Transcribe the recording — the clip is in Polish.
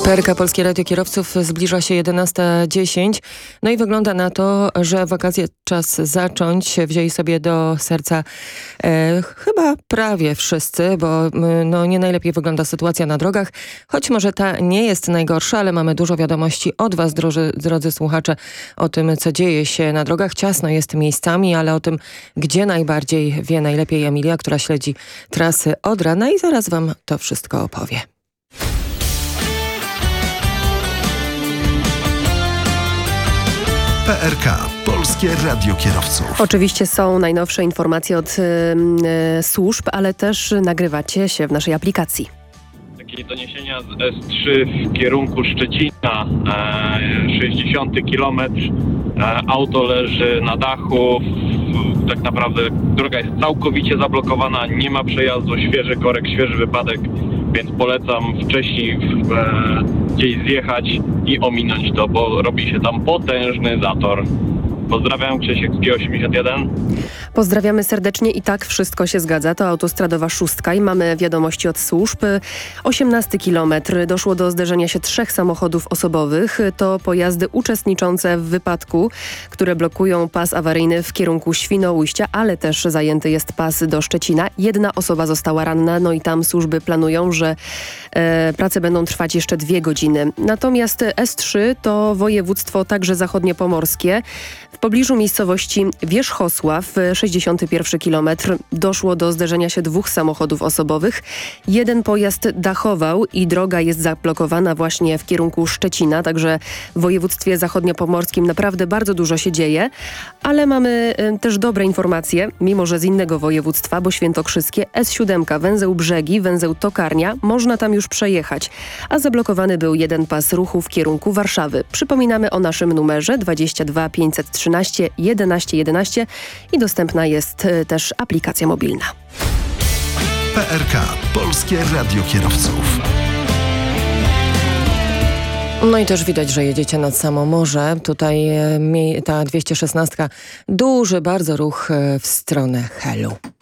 PRK Polskie Radio Kierowców, zbliża się 11:10. No i wygląda na to, że wakacje czas zacząć. Wzięli sobie do serca chyba prawie wszyscy, bo nie najlepiej wygląda sytuacja na drogach. Choć może ta nie jest najgorsza, ale mamy dużo wiadomości od Was, drodzy słuchacze, o tym, co dzieje się na drogach. Ciasno jest miejscami, ale o tym, gdzie najbardziej, wie najlepiej Emilia, która śledzi trasy od rana i zaraz Wam to wszystko opowie. PRK Polskie Radio Kierowców. Oczywiście są najnowsze informacje od służb, ale też nagrywacie się w naszej aplikacji. Takie doniesienia z S3 w kierunku Szczecina, 60 km, auto leży na dachu, tak naprawdę droga jest całkowicie zablokowana, nie ma przejazdu, świeży korek, świeży wypadek, więc polecam wcześniej gdzieś zjechać i ominąć to, bo robi się tam potężny zator. Pozdrawiam, Krzysiek z G81. Pozdrawiamy serdecznie i tak wszystko się zgadza. To autostradowa 6 i mamy wiadomości od służb. 18 kilometr. Doszło do zderzenia się 3 samochodów osobowych. To pojazdy uczestniczące w wypadku, które blokują pas awaryjny w kierunku Świnoujścia, ale też zajęty jest pas do Szczecina. 1 osoba została ranna, no i tam służby planują, że prace będą trwać jeszcze 2 godziny. Natomiast S3 to województwo także zachodniopomorskie. W pobliżu miejscowości Wierzchosław, 61 km, doszło do zderzenia się 2 samochodów osobowych. 1 pojazd dachował i droga jest zablokowana właśnie w kierunku Szczecina, także w województwie zachodniopomorskim naprawdę bardzo dużo się dzieje, ale mamy też dobre informacje, mimo że z innego województwa, bo świętokrzyskie, S7, węzeł Brzegi, węzeł Tokarnia, można tam już przejechać, a zablokowany był 1 pas ruchu w kierunku Warszawy. Przypominamy o naszym numerze 22 513 11 11 i dostępna jest też aplikacja mobilna. PRK Polskie Radio Kierowców. No i też widać, że jedziecie nad samo morze. Tutaj ta 216, duży bardzo ruch w stronę Helu.